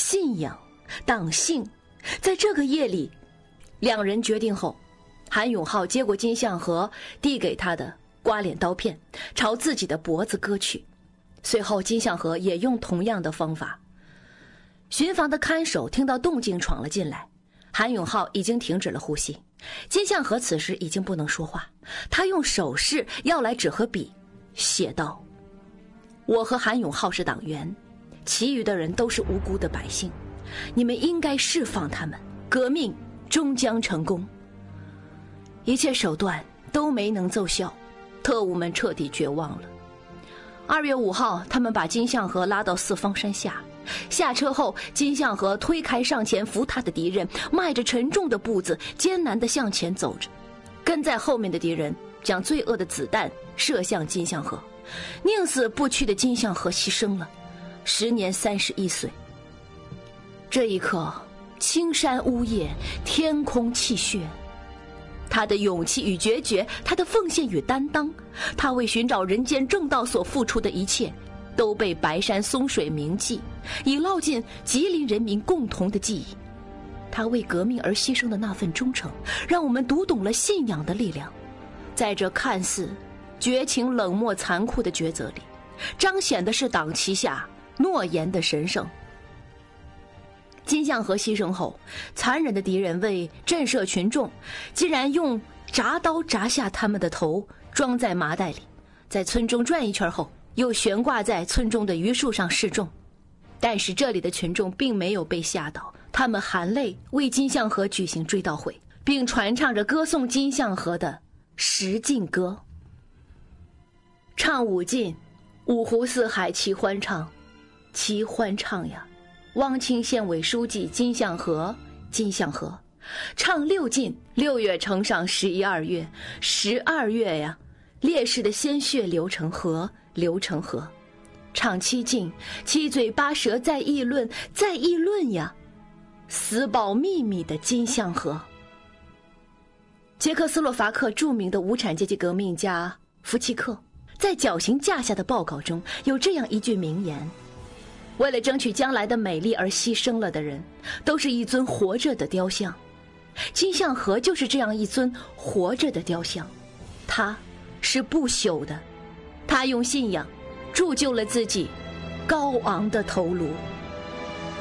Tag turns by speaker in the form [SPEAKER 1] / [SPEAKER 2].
[SPEAKER 1] 信仰、党性。在这个夜里，两人决定后，韩永浩接过金相和递给他的刮脸刀片，朝自己的脖子割去。随后金相和也用同样的方法。巡房的看守听到动静闯了进来，韩永浩已经停止了呼吸。金相和此时已经不能说话，他用手势要来纸和笔，写道：我和韩永浩是党员，其余的人都是无辜的百姓，你们应该释放他们，革命终将成功。一切手段都没能奏效，特务们彻底绝望了。2月5号，他们把金相和拉到四方山下，下车后，金相和推开上前扶他的敌人，迈着沉重的步子艰难地向前走着。跟在后面的敌人将罪恶的子弹射向金相和，宁死不屈的金相和牺牲了，时年31岁。这一刻，青山呜咽，天空泣血。他的勇气与决绝，他的奉献与担当，他为寻找人间正道所付出的一切，都被白山松水铭记，已烙进吉林人民共同的记忆。他为革命而牺牲的那份忠诚，让我们读懂了信仰的力量。在这看似绝情冷漠残酷的抉择里，彰显的是党旗下诺言的神圣。金相和牺牲后，残忍的敌人为震慑群众，竟然用铡刀铡下他们的头，装在麻袋里，在村中转一圈后，又悬挂在村中的榆树上示众。但是这里的群众并没有被吓倒，他们含泪为金相和举行追悼会，并传唱着歌颂金相和的十进歌。唱五进，五湖四海齐欢唱，齐欢唱呀！汪清县委书记金相和，金相和。唱六进，6月呈上11、2月，12月呀，烈士的鲜血流成河，流成河。唱七进，七嘴八舌在议论，在议论呀，死保秘密的金相和。捷克斯洛伐克著名的无产阶级革命家夫契克在绞刑架下的报告中有这样一句名言：为了争取将来的美丽而牺牲了的人，都是一尊活着的雕像。金相和就是这样一尊活着的雕像，他是不朽的，他用信仰铸就了自己高昂的头颅。